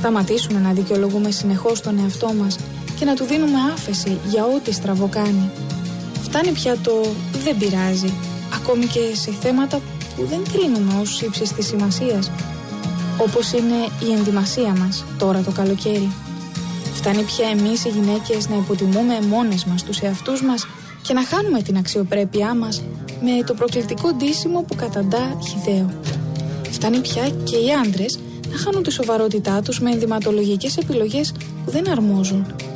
σταματήσουμε να δικαιολογούμε συνεχώς τον εαυτό μας και να του δίνουμε άφεση για ό,τι στραβό κάνει. Φτάνει πια το «δεν πειράζει», ακόμη και σε θέματα που δεν κρίνουμε ως ύψης της σημασίας, όπως είναι η ενδυμασία μας τώρα το καλοκαίρι. Φτάνει πια εμείς οι γυναίκες να υποτιμούμε μόνες μας τους εαυτούς μας και να χάνουμε την αξιοπρέπειά μας με το προκλητικό ντύσιμο που καταντά χυδαίο. Φτάνει πια και οι άντρες να χάνουν τη σοβαρότητά τους με ενδυματολογικές επιλογές που δεν αρμόζουν